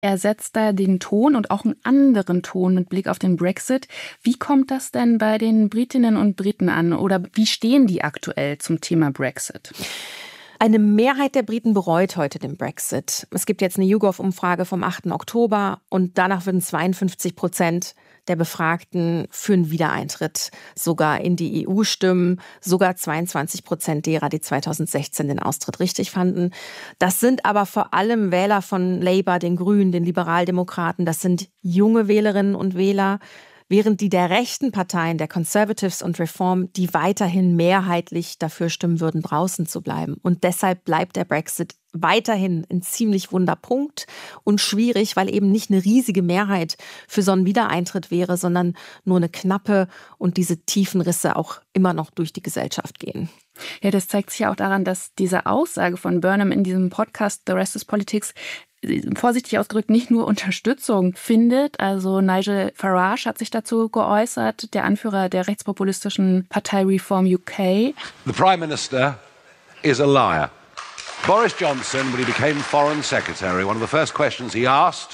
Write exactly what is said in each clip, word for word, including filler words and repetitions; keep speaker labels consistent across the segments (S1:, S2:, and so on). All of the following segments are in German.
S1: Er setzt da den Ton und auch einen anderen Ton mit Blick auf den Brexit. Wie kommt das denn bei den Britinnen und Briten an? Oder wie stehen die aktuell zum Thema Brexit?
S2: Eine Mehrheit der Briten bereut heute den Brexit. Es gibt jetzt eine YouGov-Umfrage vom achten Oktober und danach würden zweiundfünfzig Prozent der Befragten für einen Wiedereintritt sogar in die E U stimmen. Sogar zweiundzwanzig Prozent derer, die zweitausendsechzehn den Austritt richtig fanden. Das sind aber vor allem Wähler von Labour, den Grünen, den Liberaldemokraten. Das sind junge Wählerinnen und Wähler. Während die der rechten Parteien, der Conservatives und Reform, die weiterhin mehrheitlich dafür stimmen würden, draußen zu bleiben. Und deshalb bleibt der Brexit weiterhin ein ziemlich wunder Punkt und schwierig, weil eben nicht eine riesige Mehrheit für so einen Wiedereintritt wäre, sondern nur eine knappe und diese tiefen Risse auch immer noch durch die Gesellschaft gehen.
S1: Ja, das zeigt sich ja auch daran, dass diese Aussage von Burnham in diesem Podcast The Rest is Politics vorsichtig ausgedrückt nicht nur Unterstützung findet. Also Nigel Farage hat sich dazu geäußert, der Anführer der rechtspopulistischen Partei Reform U K.
S3: The Prime Minister is a liar. Boris Johnson, when he became Foreign Secretary, one of the first questions he asked,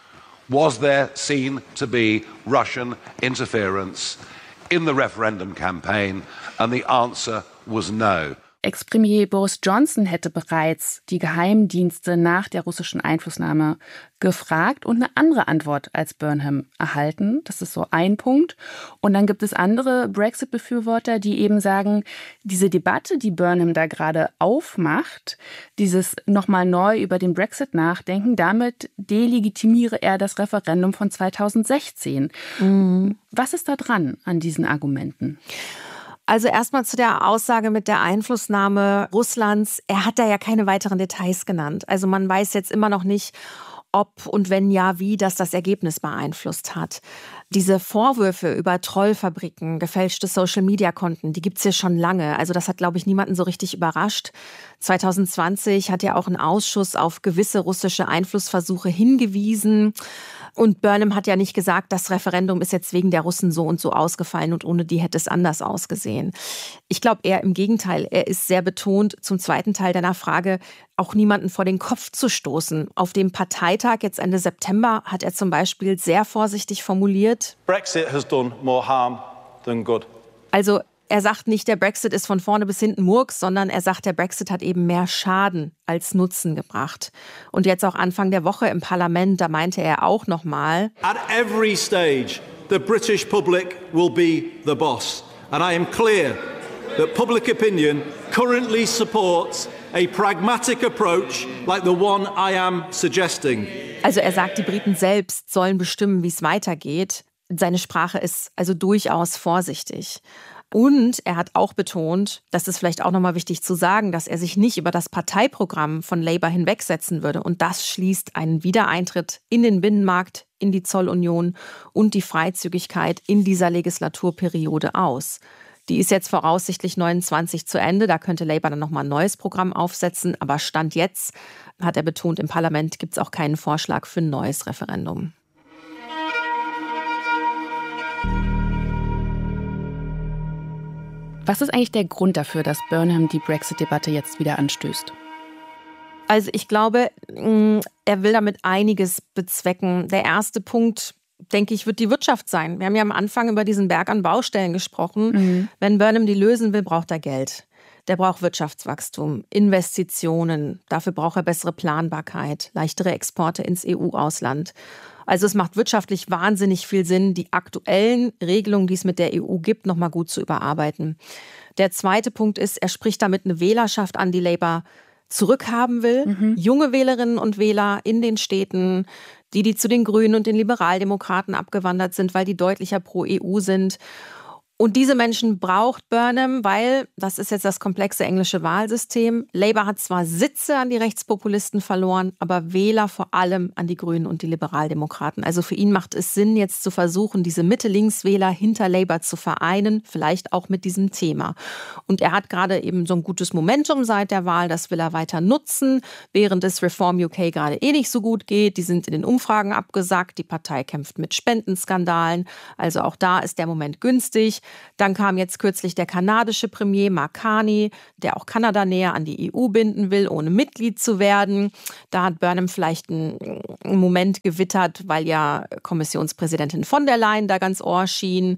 S3: was there seen to be Russian interference in the referendum campaign? And the answer was no.
S1: Ex-Premier Boris Johnson hätte bereits die Geheimdienste nach der russischen Einflussnahme gefragt und eine andere Antwort als Burnham erhalten. Das ist so ein Punkt. Und dann gibt es andere Brexit-Befürworter, die eben sagen, diese Debatte, die Burnham da gerade aufmacht, dieses nochmal neu über den Brexit nachdenken, damit delegitimiere er das Referendum von zweitausendsechzehn. Mhm. Was ist da dran an diesen Argumenten?
S2: Also erstmal zu der Aussage mit der Einflussnahme Russlands. Er hat da ja keine weiteren Details genannt. Also man weiß jetzt immer noch nicht, ob und wenn ja, wie das das Ergebnis beeinflusst hat. Diese Vorwürfe über Trollfabriken, gefälschte Social-Media-Konten, die gibt's hier schon lange. Also das hat, glaube ich, niemanden so richtig überrascht. zwanzig zwanzig hat ja auch ein Ausschuss auf gewisse russische Einflussversuche hingewiesen. Und Burnham hat ja nicht gesagt, das Referendum ist jetzt wegen der Russen so und so ausgefallen und ohne die hätte es anders ausgesehen. Ich glaube eher im Gegenteil. Er ist sehr betont, zum zweiten Teil deiner Frage, auch niemanden vor den Kopf zu stoßen. Auf dem Parteitag jetzt Ende September hat er zum Beispiel sehr vorsichtig formuliert:
S4: Brexit has done more harm than good.
S2: Also er sagt nicht, der Brexit ist von vorne bis hinten Murks, sondern er sagt, der Brexit hat eben mehr Schaden als Nutzen gebracht. Und jetzt auch Anfang der Woche im Parlament, da meinte er auch nochmal:
S4: At every stage, the British public will be the boss. And I am clear that public opinion currently supports a pragmatic approach like the one I am suggesting.
S2: Also er sagt, die Briten selbst sollen bestimmen, wie es weitergeht. Seine Sprache ist also durchaus vorsichtig. Und er hat auch betont, das ist vielleicht auch nochmal wichtig zu sagen, dass er sich nicht über das Parteiprogramm von Labour hinwegsetzen würde. Und das schließt einen Wiedereintritt in den Binnenmarkt, in die Zollunion und die Freizügigkeit in dieser Legislaturperiode aus. Die ist jetzt voraussichtlich neunundzwanzig zu Ende. Da könnte Labour dann nochmal ein neues Programm aufsetzen. Aber Stand jetzt, hat er betont, im Parlament gibt es auch keinen Vorschlag für ein neues Referendum.
S1: Was ist eigentlich der Grund dafür, dass Burnham die Brexit-Debatte jetzt wieder anstößt?
S2: Also ich glaube, er will damit einiges bezwecken. Der erste Punkt, denke ich, wird die Wirtschaft sein. Wir haben ja am Anfang über diesen Berg an Baustellen gesprochen. Mhm. Wenn Burnham die lösen will, braucht er Geld. Der braucht Wirtschaftswachstum, Investitionen. Dafür braucht er bessere Planbarkeit, leichtere Exporte ins E U-Ausland. Also es macht wirtschaftlich wahnsinnig viel Sinn, die aktuellen Regelungen, die es mit der E U gibt, nochmal gut zu überarbeiten. Der zweite Punkt ist, er spricht damit eine Wählerschaft an, die Labour zurückhaben will. Mhm. Junge Wählerinnen und Wähler in den Städten, die, die zu den Grünen und den Liberaldemokraten abgewandert sind, weil die deutlicher pro E U sind. Und diese Menschen braucht Burnham, weil, das ist jetzt das komplexe englische Wahlsystem, Labour hat zwar Sitze an die Rechtspopulisten verloren, aber Wähler vor allem an die Grünen und die Liberaldemokraten. Also für ihn macht es Sinn, jetzt zu versuchen, diese Mitte-Links-Wähler hinter Labour zu vereinen, vielleicht auch mit diesem Thema. Und er hat gerade eben so ein gutes Momentum seit der Wahl, das will er weiter nutzen, während es Reform U K gerade eh nicht so gut geht. Die sind in den Umfragen abgesackt, die Partei kämpft mit Spendenskandalen, also auch da ist der Moment günstig. Dann kam jetzt kürzlich der kanadische Premier Mark Carney, der auch Kanada näher an die E U binden will, ohne Mitglied zu werden. Da hat Burnham vielleicht einen Moment gewittert, weil ja Kommissionspräsidentin von der Leyen da ganz ohr schien.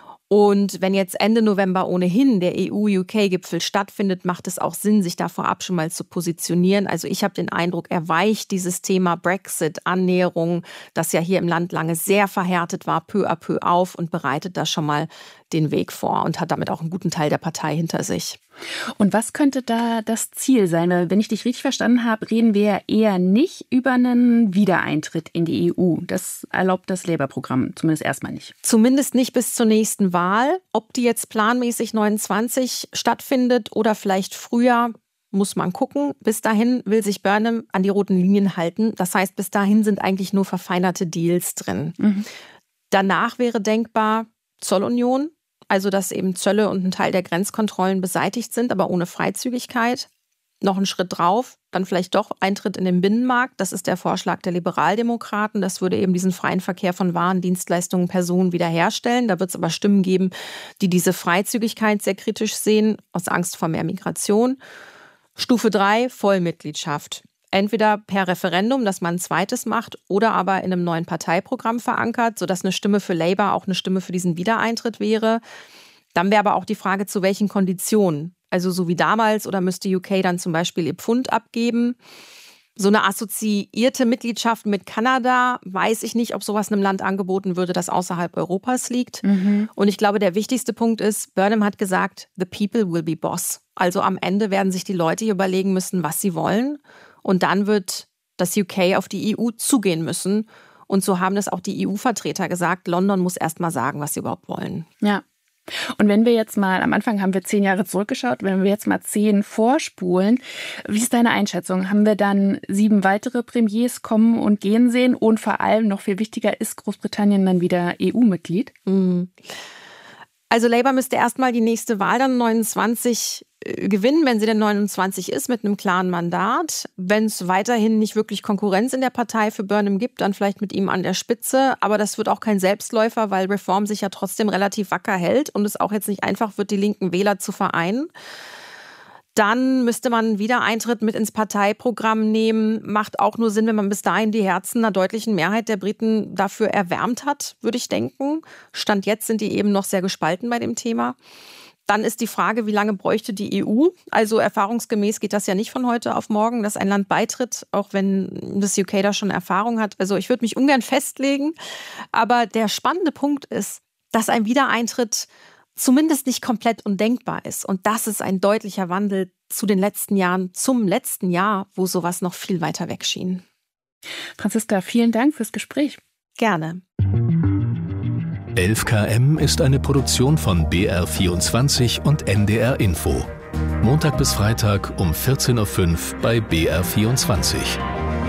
S2: Und wenn jetzt Ende November ohnehin der E U-U K-Gipfel stattfindet, macht es auch Sinn, sich da vorab schon mal zu positionieren. Also ich habe den Eindruck, er weicht dieses Thema Brexit, Annäherung, das ja hier im Land lange sehr verhärtet war, peu à peu auf und bereitet da schon mal den Weg vor und hat damit auch einen guten Teil der Partei hinter sich.
S1: Und was könnte da das Ziel sein? Wenn ich dich richtig verstanden habe, reden wir ja eher nicht über einen Wiedereintritt in die E U. Das erlaubt das Labour-Programm zumindest erstmal nicht.
S2: Zumindest nicht bis zur nächsten Wahl. Ob die jetzt planmäßig neunundzwanzig stattfindet oder vielleicht früher, muss man gucken. Bis dahin will sich Burnham an die roten Linien halten. Das heißt, bis dahin sind eigentlich nur verfeinerte Deals drin. Mhm. Danach wäre denkbar Zollunion. Also, dass eben Zölle und ein Teil der Grenzkontrollen beseitigt sind, aber ohne Freizügigkeit. Noch einen Schritt drauf, dann vielleicht doch Eintritt in den Binnenmarkt. Das ist der Vorschlag der Liberaldemokraten. Das würde eben diesen freien Verkehr von Waren, Dienstleistungen, Personen wiederherstellen. Da wird es aber Stimmen geben, die diese Freizügigkeit sehr kritisch sehen, aus Angst vor mehr Migration. Stufe drei, Vollmitgliedschaft. Entweder per Referendum, dass man ein zweites macht, oder aber in einem neuen Parteiprogramm verankert, sodass eine Stimme für Labour auch eine Stimme für diesen Wiedereintritt wäre. Dann wäre aber auch die Frage, zu welchen Konditionen. Also so wie damals, oder müsste U K dann zum Beispiel ihr Pfund abgeben? So eine assoziierte Mitgliedschaft mit Kanada, weiß ich nicht, ob sowas einem Land angeboten würde, das außerhalb Europas liegt. Mhm. Und ich glaube, der wichtigste Punkt ist, Burnham hat gesagt, the people will be boss. Also am Ende werden sich die Leute hier überlegen müssen, was sie wollen. Und dann wird das U K auf die E U zugehen müssen. Und so haben das auch die E U-Vertreter gesagt. London muss erst mal sagen, was sie überhaupt wollen.
S1: Ja. Und wenn wir jetzt mal, am Anfang haben wir zehn Jahre zurückgeschaut, wenn wir jetzt mal zehn vorspulen, wie ist deine Einschätzung? Haben wir dann sieben weitere Premiers kommen und gehen sehen? Und vor allem, noch viel wichtiger, ist Großbritannien dann wieder E U-Mitglied?
S2: Mhm. Also Labour müsste erstmal die nächste Wahl dann neunundzwanzig gewinnen, wenn sie denn neunundzwanzig ist, mit einem klaren Mandat. Wenn es weiterhin nicht wirklich Konkurrenz in der Partei für Burnham gibt, dann vielleicht mit ihm an der Spitze. Aber das wird auch kein Selbstläufer, weil Reform sich ja trotzdem relativ wacker hält und es auch jetzt nicht einfach wird, die linken Wähler zu vereinen. Dann müsste man einen Wiedereintritt mit ins Parteiprogramm nehmen. Macht auch nur Sinn, wenn man bis dahin die Herzen einer deutlichen Mehrheit der Briten dafür erwärmt hat, würde ich denken. Stand jetzt sind die eben noch sehr gespalten bei dem Thema. Dann ist die Frage, wie lange bräuchte die E U? Also erfahrungsgemäß geht das ja nicht von heute auf morgen, dass ein Land beitritt, auch wenn das U K da schon Erfahrung hat. Also ich würde mich ungern festlegen. Aber der spannende Punkt ist, dass ein Wiedereintritt zumindest nicht komplett undenkbar ist. Und das ist ein deutlicher Wandel zu den letzten Jahren, zum letzten Jahr, wo sowas noch viel weiter weg schien.
S1: Franziska, vielen Dank fürs Gespräch.
S2: Gerne.
S5: elf Kilometer ist eine Produktion von B R vierundzwanzig und N D R Info. Montag bis Freitag um vierzehn Uhr fünf bei B R vierundzwanzig.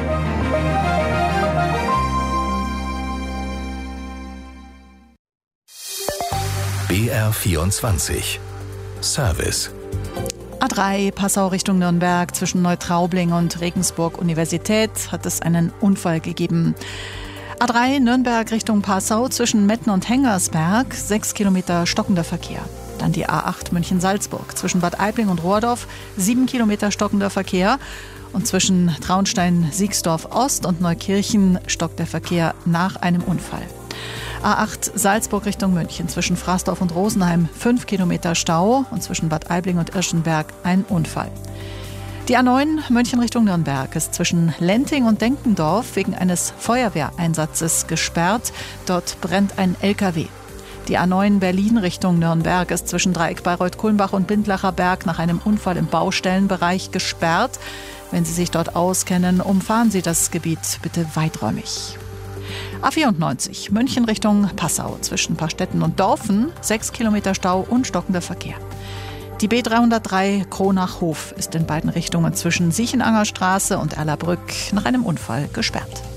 S5: B R vierundzwanzig. Service.
S6: A drei Passau Richtung Nürnberg zwischen Neutraubling und Regensburg Universität hat es einen Unfall gegeben. A drei Nürnberg Richtung Passau zwischen Metten und Hengersberg, sechs Kilometer stockender Verkehr. Dann die A acht München-Salzburg zwischen Bad Aibling und Rohrdorf, sieben Kilometer stockender Verkehr. Und zwischen Traunstein-Siegsdorf-Ost und Neukirchen stockt der Verkehr nach einem Unfall. A acht Salzburg Richtung München zwischen Fraßdorf und Rosenheim, fünf Kilometer Stau. Und zwischen Bad Aibling und Irschenberg ein Unfall. Die A neun München Richtung Nürnberg ist zwischen Lenting und Denkendorf wegen eines Feuerwehreinsatzes gesperrt. Dort brennt ein L K W. Die A neun Berlin Richtung Nürnberg ist zwischen Dreieck Bayreuth-Kulmbach und Bindlacher Berg nach einem Unfall im Baustellenbereich gesperrt. Wenn Sie sich dort auskennen, umfahren Sie das Gebiet bitte weiträumig. A vierundneunzig München Richtung Passau zwischen Paarstetten und Dorfen, sechs Kilometer Stau und stockender Verkehr. Die B dreihundertdrei Kronach-Hof ist in beiden Richtungen zwischen Siechenanger Straße und Erlabrück nach einem Unfall gesperrt.